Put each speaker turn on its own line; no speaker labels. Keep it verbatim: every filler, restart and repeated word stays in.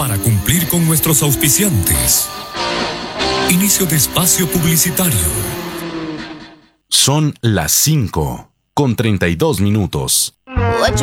para cumplir con nuestros auspiciantes. Inicio de espacio publicitario.
Son las cinco con treinta y dos minutos.